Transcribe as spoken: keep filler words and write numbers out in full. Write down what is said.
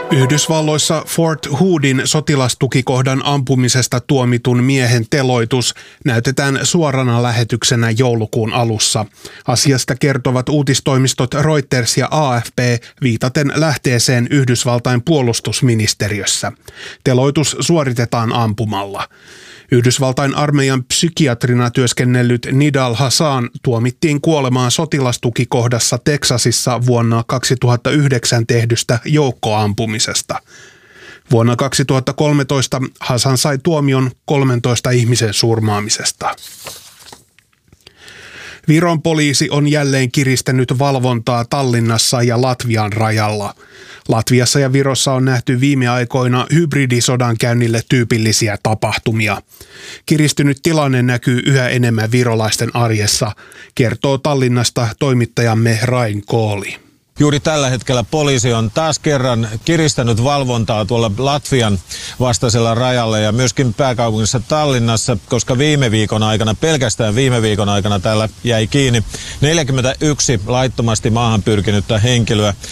Yhdysvalloissa Fort Hoodin sotilastukikohdan ampumisesta tuomitun miehen teloitus näytetään suorana lähetyksenä joulukuun alussa. Asiasta kertovat uutistoimistot Reuters ja A F P viitaten lähteeseen Yhdysvaltain puolustusministeriössä. Teloitus suoritetaan ampumalla. Yhdysvaltain armeijan psykiatrina työskennellyt Nidal Hasan tuomittiin kuolemaan sotilastukikohdassa Teksasissa vuonna kaksituhattayhdeksän tehdystä joukkoampumisesta. Vuonna kaksituhattakolmetoista Hasan sai tuomion kolmentoista ihmisen surmaamisesta. Viron poliisi on jälleen kiristänyt valvontaa Tallinnassa ja Latvian rajalla. Latviassa ja Virossa on nähty viime aikoina hybridisodankäynnille tyypillisiä tapahtumia. Kiristynyt tilanne näkyy yhä enemmän virolaisten arjessa, kertoo Tallinnasta toimittajamme Rain Kooli. Juuri tällä hetkellä poliisi on taas kerran kiristänyt valvontaa tuolla Latvian vastaisella rajalla ja myöskin pääkaupungissa Tallinnassa, koska viime viikon aikana, pelkästään viime viikon aikana täällä jäi kiinni neljäkymmentäyksi laittomasti maahan pyrkinyttä henkilöä.